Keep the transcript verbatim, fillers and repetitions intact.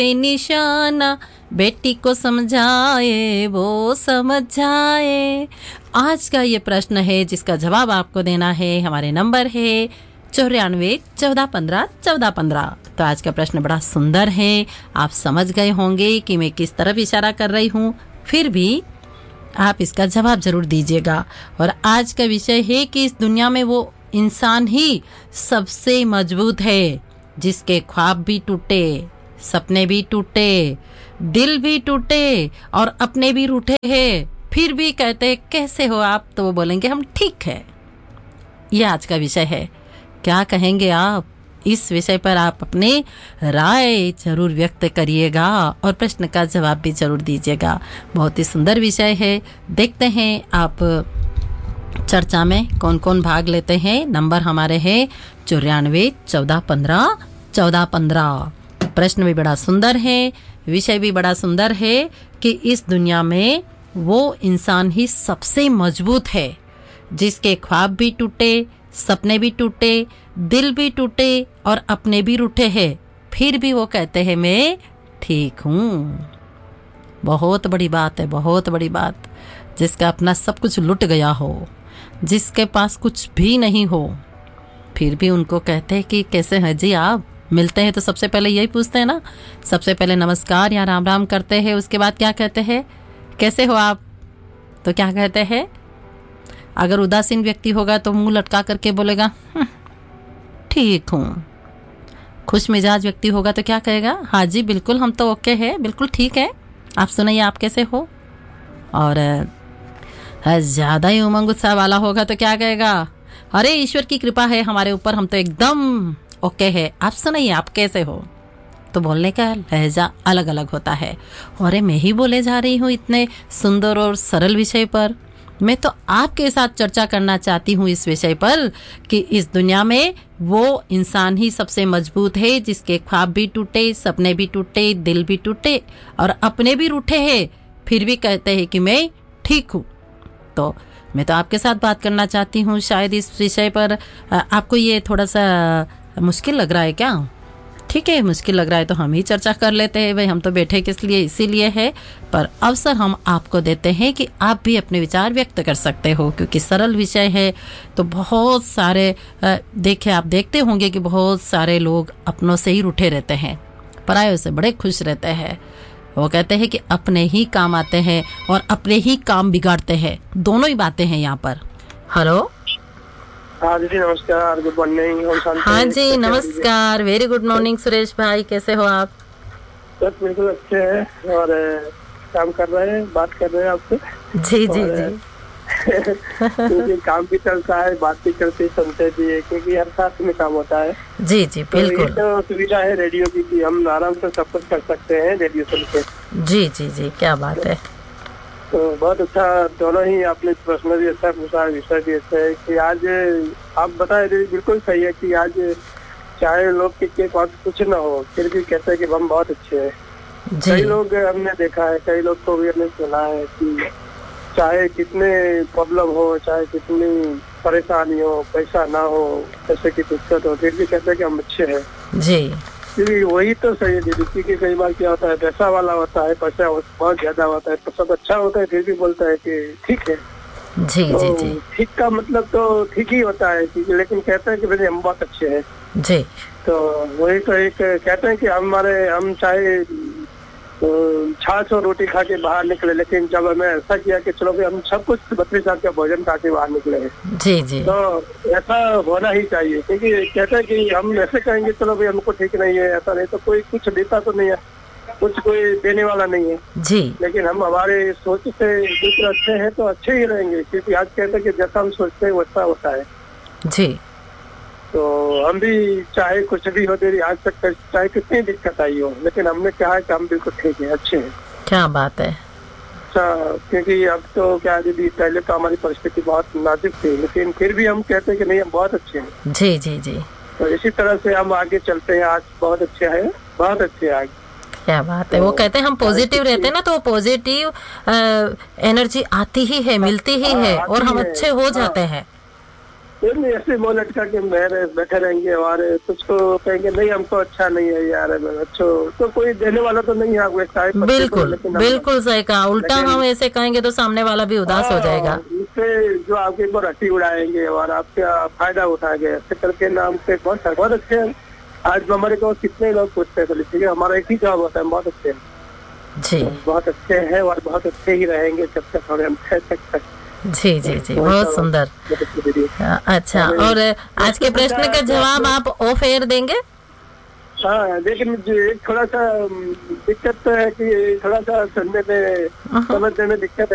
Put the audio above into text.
निशाना, बेटी को समझाए वो समझ जाए। आज का ये प्रश्न है जिसका जवाब आपको देना है। हमारे नंबर है चौरानवे चौदह पंद्रह चौदह पंद्रह। तो आज का प्रश्न बड़ा सुंदर है, आप समझ गए होंगे कि मैं किस तरफ इशारा कर रही हूँ, फिर भी आप इसका जवाब जरूर दीजिएगा। और आज का विषय है कि इस दुनिया में वो इंसान ही सबसे मजबूत है जिसके ख्वाब भी टूटे, सपने भी टूटे, दिल भी टूटे और अपने भी रूठे हैं, फिर भी कहते कैसे हो आप, तो वो बोलेंगे हम ठीक है। ये आज का विषय है। क्या कहेंगे आप इस विषय पर? आप अपने राय जरूर व्यक्त करिएगा और प्रश्न का जवाब भी जरूर दीजिएगा। बहुत ही सुंदर विषय है। देखते हैं आप चर्चा में कौन कौन भाग लेते हैं। नंबर हमारे हैं चौरानवे चौदह पंद्रह चौदह पंद्रह। प्रश्न भी बड़ा सुंदर है, विषय भी बड़ा सुंदर है कि इस दुनिया में वो इंसान ही सबसे मजबूत है जिसके ख्वाब भी टूटे, सपने भी टूटे, दिल भी टूटे और अपने भी रूठे हैं, फिर भी वो कहते हैं मैं ठीक हूँ। बहुत बड़ी बात है, बहुत बड़ी बात। जिसका अपना सब कुछ लुट गया हो, जिसके पास कुछ भी नहीं हो, फिर भी उनको कहते हैं कि कैसे हैं जी आप। मिलते हैं तो सबसे पहले यही पूछते हैं ना, सबसे पहले नमस्कार या राम राम करते हैं, उसके बाद क्या कहते हैं, कैसे हो आप, तो क्या कहते हैं। अगर उदासीन व्यक्ति होगा तो मुंह लटका करके बोलेगा ठीक हूँ। खुश मिजाज व्यक्ति होगा तो क्या कहेगा, हाँ जी बिल्कुल हम तो ओके है, बिल्कुल ठीक है, आप सुनाइए आप कैसे हो। और ज़्यादा ही उमंग उत्साह वाला होगा तो क्या कहेगा, अरे ईश्वर की कृपा है हमारे ऊपर, हम तो एकदम ओके है, आप सुनाइए आप कैसे हो। तो बोलने का लहजा अलग अलग होता है। अरे मैं ही बोले जा रही हूँ इतने सुंदर और सरल विषय पर। मैं तो आपके साथ चर्चा करना चाहती हूँ इस विषय पर कि इस दुनिया में वो इंसान ही सबसे मजबूत है जिसके ख्वाब भी टूटे, सपने भी टूटे, दिल भी टूटे और अपने भी रूठे हैं, फिर भी कहते हैं कि मैं ठीक हूँ। तो मैं तो आपके साथ बात करना चाहती हूँ शायद इस विषय पर। आपको ये थोड़ा सा मुश्किल लग रहा है क्या? ठीक है, मुश्किल लग रहा है तो हम ही चर्चा कर लेते हैं भाई, हम तो बैठे किस लिए, इसीलिए है। पर अवसर हम आपको देते हैं कि आप भी अपने विचार व्यक्त कर सकते हो, क्योंकि सरल विषय है। तो बहुत सारे देखे आप देखते होंगे कि बहुत सारे लोग अपनों से ही रूठे रहते हैं, परायों से बड़े खुश रहते हैं। वो कहते हैं कि अपने ही काम आते हैं और अपने ही काम बिगाड़ते हैं, दोनों ही बातें हैं यहाँ पर। हेलो, हाँ जी नमस्कार, गुड मॉर्निंग। हाँ जी नमस्कार, वेरी गुड मॉर्निंग सुरेश भाई, कैसे हो आप? बस बिल्कुल अच्छे हैं और काम कर रहे हैं, बात कर रहे हैं आपसे। जी जी जी क्योंकि काम भी चलता है, बात भी चलती, सुनते भी है, क्योंकि हर साथ में काम होता है। जी जी बिल्कुल। तो, तो सुविधा है रेडियो की कि हम आराम से सब कुछ कर सकते हैं रेडियो सुन के। जी जी जी क्या बात है। तो बहुत अच्छा, दोनों ही आपने प्रश्न भी अच्छा पूछा, विषय भी अच्छा है कि आज आप बताए बिल्कुल सही है कि आज चाहे लोग के पास कुछ ना हो फिर भी कहते हैं कि हम बहुत अच्छे हैं। कई लोग हमने देखा है, कई लोग को भी हमने सुना है कि चाहे कितने प्रॉब्लम हो, चाहे कितनी परेशानी हो, पैसा ना हो, पैसे की दिक्कत हो, फिर भी कहते हैं कि हम अच्छे हैं। जी वही तो सही है दीदी, क्योंकि कई बार क्या होता है, पैसा वाला होता है, पैसा बहुत ज्यादा होता है तो सब अच्छा होता है, फिर भी बोलता है कि ठीक है। जी तो जी जी ठीक का मतलब तो ठीक ही होता है, लेकिन कहते हैं कि भाई हम बहुत अच्छे हैं। जी तो वही तो एक कहते हैं कि हमारे हम चाहे छाछ और रोटी खा के बाहर निकले, लेकिन जब हमें ऐसा किया कि चलो भाई हम सब कुछ बत्तीस साल का भोजन खा के बाहर निकले हैं, जी जी तो ऐसा होना ही चाहिए। क्योंकि कहते हैं कि हम ऐसे कहेंगे चलो भाई हमको ठीक नहीं है, ऐसा नहीं, तो कोई कुछ देता तो नहीं है, कुछ कोई देने वाला नहीं है जी। लेकिन हम हमारे सोच से दूसरे अच्छे हैं तो अच्छे ही रहेंगे, क्योंकि आज कहते हैं कि जैसा हम सोचते हैं वैसा होता है। जी तो हम भी चाहे कुछ भी हो, तेरी आज तक चाहे कितनी दिक्कत आई हो, लेकिन हमने कहा है कि हम बिल्कुल ठीक है, अच्छे हैं। क्या बात है। अच्छा, क्योंकि अब तो क्या दीदी, पहले तो हमारी परिस्थिति बहुत नाजुक थी, लेकिन फिर भी हम कहते हैं कि नहीं हम बहुत अच्छे हैं। जी जी जी तो इसी तरह से हम आगे चलते हैं, आज बहुत अच्छे हैं, बहुत अच्छे हैं आगे। क्या बात है। वो कहते हैं हम पॉजिटिव रहते हैं ना, तो पॉजिटिव एनर्जी आती ही है, मिलती ही है और हम अच्छे हो जाते हैं। ये नहीं ऐसे मुँह लटका के मेरे बैठे रहेंगे और कुछ तो कहेंगे नहीं हमको अच्छा नहीं है यार, अच्छा तो कोई देने वाला तो नहीं है आपको चाय पत्ती को, बिल्कुल लेकिन हम- बिल्कुल सही कहा। उल्टा लेकिन- हम ऐसे कहेंगे तो सामने वाला भी उदास हो जाएगा। हाँ, इससे जो आपके ऊपर हट्टी उड़ाएंगे और आपका फायदा उठाएंगे, ऐसे करके नाम पे बहुत बहुत अच्छे हैं। आज हमारे को कितने लोग पूछते हैं, ठीक है हमारा एक ही जवाब होता है, बहुत अच्छे हैं जी बहुत अच्छे हैं और बहुत अच्छे ही रहेंगे जब तक हमें हम छह तक तक। जी जी जी, बहुत सुंदर। अच्छा, और आज के प्रश्न का जवाब आप ऑफ एयर देंगे? हाँ, लेकिन मुझे थोड़ा सा दिक्कत तो है कि थोड़ा सा सुनने में समझने में दिक्कत है।